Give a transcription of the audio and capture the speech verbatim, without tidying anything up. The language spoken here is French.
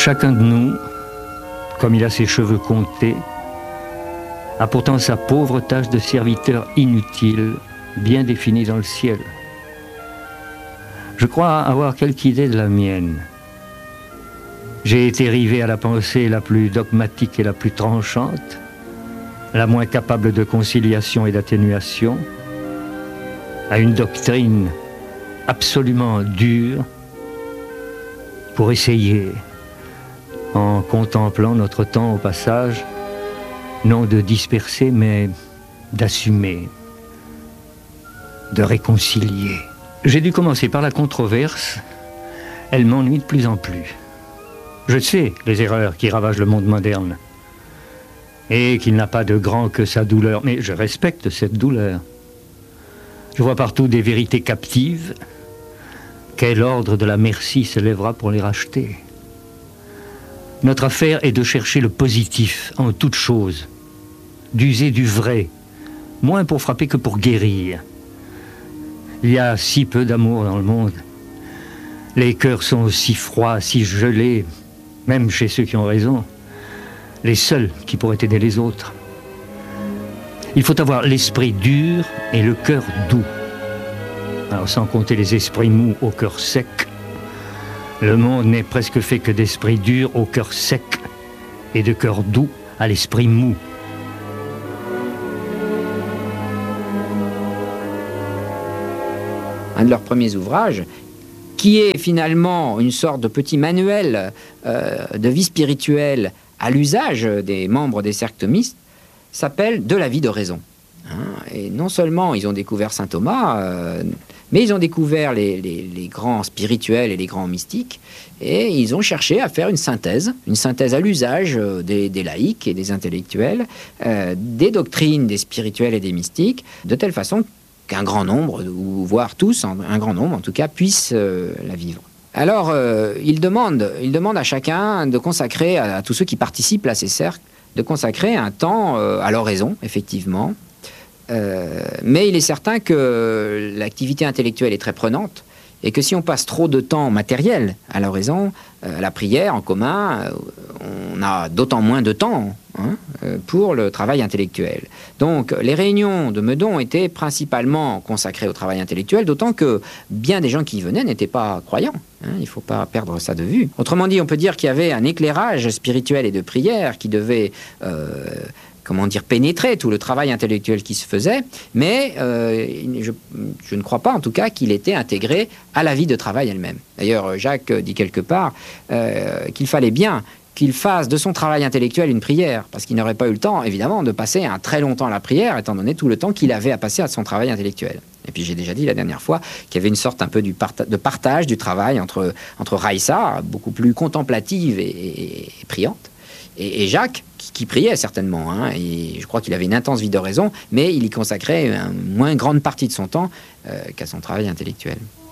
Chacun de nous, comme il a ses cheveux comptés, a pourtant sa pauvre tâche de serviteur inutile, bien définie dans le ciel. Je crois avoir quelque idée de la mienne. J'ai été rivé à la pensée la plus dogmatique et la plus tranchante, la moins capable de conciliation et d'atténuation, à une doctrine absolument dure pour essayer, en contemplant notre temps au passage, non de disperser, mais d'assumer, de réconcilier. J'ai dû commencer par la controverse. Elle m'ennuie de plus en plus. Je sais les erreurs qui ravagent le monde moderne et qu'il n'a pas de grand que sa douleur, mais je respecte cette douleur. Je vois partout des vérités captives. Quel ordre de la merci se lèvera pour les racheter? Notre affaire est de chercher le positif en toute chose, d'user du vrai, moins pour frapper que pour guérir. Il y a si peu d'amour dans le monde. Les cœurs sont si froids, si gelés, même chez ceux qui ont raison, les seuls qui pourraient aider les autres. Il faut avoir l'esprit dur et le cœur doux. Alors sans compter les esprits mous au cœur sec, le monde n'est presque fait que d'esprits durs au cœur sec et de cœur doux à l'esprit mou. Un de leurs premiers ouvrages, qui est finalement une sorte de petit manuel euh, de vie spirituelle à l'usage des membres des cercles thomistes, s'appelle « De la vie de raison ». Hein, et non seulement ils ont découvert saint Thomas, euh, mais ils ont découvert les, les, les grands spirituels et les grands mystiques, et ils ont cherché à faire une synthèse, une synthèse à l'usage des, des laïcs et des intellectuels, euh, des doctrines des spirituels et des mystiques, de telle façon qu'un grand nombre, ou voire tous, un grand nombre en tout cas, puissent euh, la vivre. Alors, euh, il, demande, il demande à chacun de consacrer, à, à tous ceux qui participent à ces cercles, de consacrer un temps euh, à l'oraison, effectivement. Euh, mais il est certain que l'activité intellectuelle est très prenante, et que si on passe trop de temps matériel à l'oraison, euh, à la prière en commun, euh, on a d'autant moins de temps hein, euh, pour le travail intellectuel. Donc les réunions de Meudon étaient principalement consacrées au travail intellectuel, d'autant que bien des gens qui y venaient n'étaient pas croyants. Hein, il ne faut pas perdre ça de vue. Autrement dit, on peut dire qu'il y avait un éclairage spirituel et de prière qui devait... Euh, comment dire, pénétrer tout le travail intellectuel qui se faisait, mais euh, je, je ne crois pas en tout cas qu'il était intégré à la vie de travail elle-même. D'ailleurs, Jacques dit quelque part euh, qu'il fallait bien qu'il fasse de son travail intellectuel une prière, parce qu'il n'aurait pas eu le temps, évidemment, de passer un très longtemps à la prière, étant donné tout le temps qu'il avait à passer à son travail intellectuel. Et puis j'ai déjà dit la dernière fois qu'il y avait une sorte un peu du parta- de partage du travail entre, entre Raïssa, beaucoup plus contemplative et, et, et priante, et, et Jacques, qui priait certainement, hein, et je crois qu'il avait une intense vie de raison, mais il y consacrait une moins grande partie de son temps euh, qu'à son travail intellectuel.